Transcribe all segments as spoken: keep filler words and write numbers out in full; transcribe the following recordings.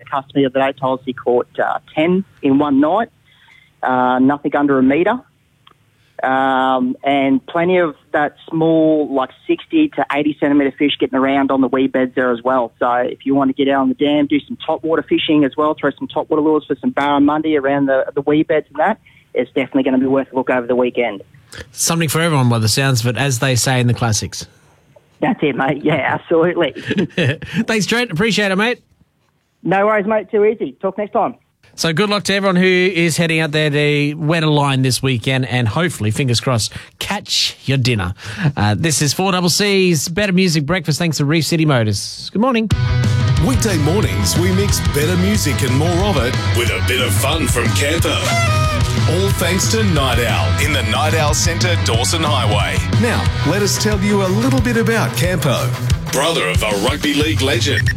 customer the other day told us he caught uh, ten in one night, uh, nothing under a metre. Um, and plenty of that small, like sixty to eighty centimetre fish getting around on the wee beds there as well. So if you want to get out on the dam, do some topwater fishing as well, throw some topwater lures for some barramundi around the, the wee beds and that, it's definitely going to be worth a look over the weekend. Something for everyone by the sounds of it, as they say in the classics. That's it, mate. Yeah, absolutely. Thanks, Trent. Appreciate it, mate. No worries, mate. Too easy. Talk next time. So good luck to everyone who is heading out there to wet a line this weekend and hopefully, fingers crossed, catch your dinner. Uh, this is four C C's Better Music Breakfast thanks to Reef City Motors. Good morning. Weekday mornings, we mix better music and more of it with a bit of fun from Campo. All thanks to Night Owl in the Night Owl Centre, Dawson Highway. Now, let us tell you a little bit about Campo. Brother of a rugby league legend.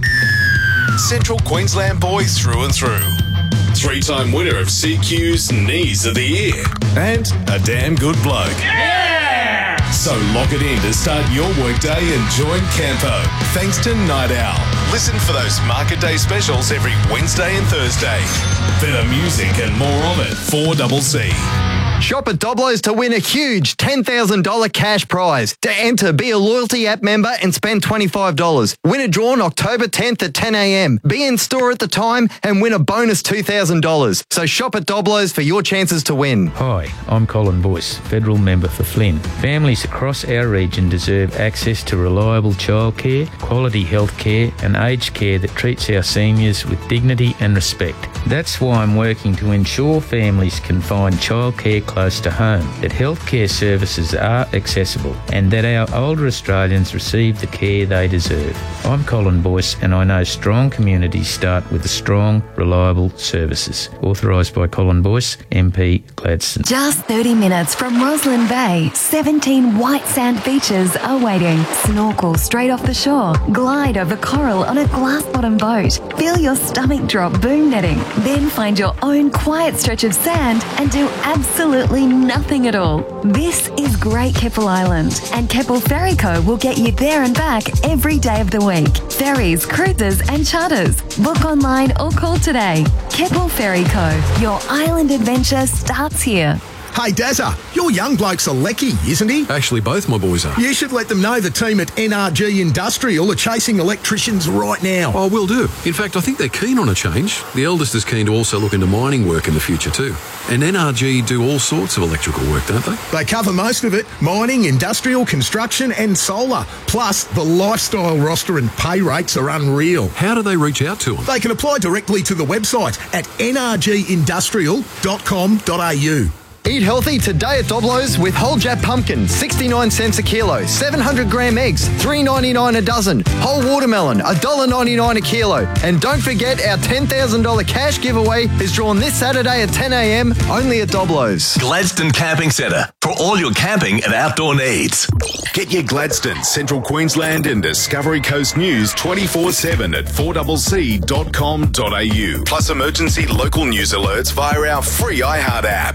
Central Queensland boys through and through. Three-time winner of C Q's Knees of the Year. And a damn good bloke. Yeah! So lock it in to start your workday and join Campo. Thanks to Night Owl. Listen for those Market Day specials every Wednesday and Thursday. Better music and more of it. four C C. Shop at Doblo's to win a huge ten thousand dollars cash prize. To enter, be a loyalty app member and spend twenty-five dollars. Win a draw on October tenth at ten a.m. Be in store at the time and win a bonus two thousand dollars. So shop at Doblo's for your chances to win. Hi, I'm Colin Boyce, Federal Member for Flynn. Families across our region deserve access to reliable childcare, quality health care and aged care that treats our seniors with dignity and respect. That's why I'm working to ensure families can find childcare close to home, that healthcare services are accessible and that our older Australians receive the care they deserve. I'm Colin Boyce and I know strong communities start with strong, reliable services. Authorised by Colin Boyce, M P Gladstone. Just thirty minutes from Roslyn Bay, seventeen white sand beaches are waiting. Snorkel straight off the shore, glide over coral on a glass-bottom boat, feel your stomach drop boom netting, then find your own quiet stretch of sand and do absolutely nothing at all. This is Great Keppel Island, and Keppel Ferry Co will get you there and back every day of the week. Ferries, cruises and charters. Book online or call today. Keppel Ferry Co. Your island adventure starts here. Hey, Dazza, your young bloke's a lecky, isn't he? Actually, both my boys are. You should let them know the team at N R G Industrial are chasing electricians right now. Oh, will do. In fact, I think they're keen on a change. The eldest is keen to also look into mining work in the future too. And N R G do all sorts of electrical work, don't they? They cover most of it. Mining, industrial, construction and solar. Plus, the lifestyle roster and pay rates are unreal. How do they reach out to them? They can apply directly to the website at n r g industrial dot com dot a u. Eat healthy today at Doblo's with whole Jap pumpkin, sixty-nine cents a kilo. seven hundred gram eggs, three ninety-nine a dozen. Whole watermelon, one dollar ninety-nine a kilo. And don't forget our ten thousand dollars cash giveaway is drawn this Saturday at ten a.m. only at Doblo's. Gladstone Camping Centre for all your camping and outdoor needs. Get your Gladstone, Central Queensland and Discovery Coast news twenty-four seven at four c c dot com dot a u. Plus emergency local news alerts via our free iHeart app.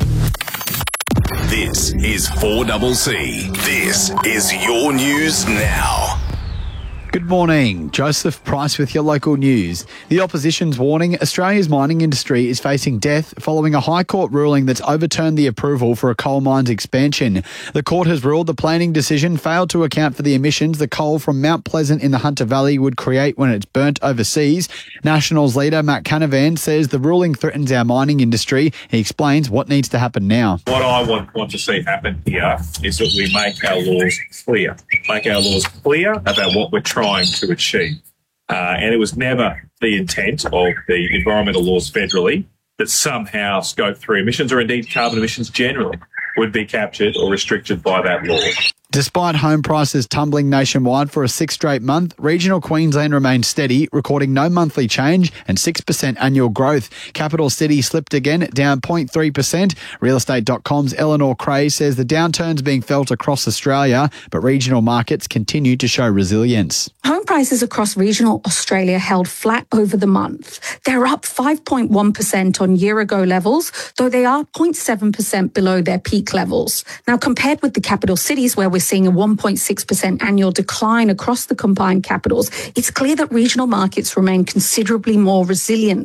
This is four C C. This is your news now. Good morning. Joseph Price with your local news. The opposition's warning Australia's mining industry is facing death following a High Court ruling that's overturned the approval for a coal mine's expansion. The court has ruled the planning decision failed to account for the emissions the coal from Mount Pleasant in the Hunter Valley would create when it's burnt overseas. Nationals leader Matt Canavan says the ruling threatens our mining industry. He explains what needs to happen now. What I want, want to see happen here is that we make our laws clear. Make our laws clear about what we're trying to achieve. Uh, and it was never the intent of the environmental laws federally that somehow Scope three emissions, or indeed carbon emissions generally, would be captured or restricted by that law. Despite home prices tumbling nationwide for a sixth straight month, regional Queensland remained steady, recording no monthly change and six percent annual growth. Capital City slipped again, down zero point three percent. real estate dot com's Eleanor Cray says the downturn's being felt across Australia, but regional markets continue to show resilience. Home prices across regional Australia held flat over the month. They're up five point one percent on year-ago levels, though they are zero point seven percent below their peak levels. Now, compared with the capital cities, where we're seeing a one point six percent annual decline across the combined capitals, it's clear that regional markets remain considerably more resilient.